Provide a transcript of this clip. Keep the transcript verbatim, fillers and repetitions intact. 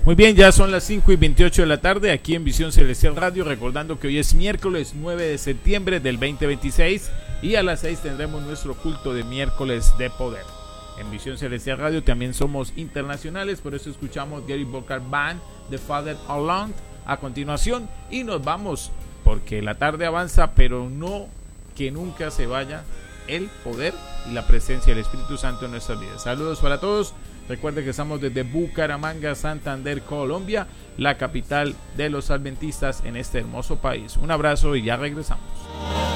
Muy bien, ya son las cinco y veintiocho de la tarde aquí en Visión Celestial Radio, recordando que hoy es miércoles nueve de septiembre del veinte veintiséis y a las seis tendremos nuestro culto de miércoles de poder. En Visión Celestial Radio también somos internacionales, por eso escuchamos Gary Booker Band, The Father Alone a continuación y nos vamos porque la tarde avanza, pero no que nunca se vaya el poder y la presencia del Espíritu Santo en nuestras vidas. Saludos para todos. Recuerden que estamos desde Bucaramanga, Santander, Colombia, la capital de los adventistas en este hermoso país. Un abrazo y ya regresamos.